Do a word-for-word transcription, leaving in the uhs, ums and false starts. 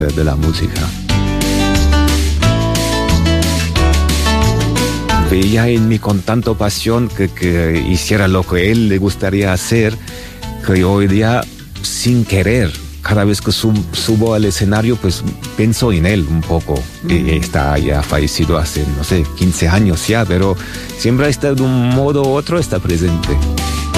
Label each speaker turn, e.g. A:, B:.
A: de la música. Veía en mí con tanta pasión que, que hiciera lo que él le gustaría hacer, que yo hoy día, sin querer, cada vez que sub, subo al escenario, pues pienso en él un poco. Mm. Y está ya fallecido hace, no sé, quince años ya, pero siempre está de un modo u otro, está presente.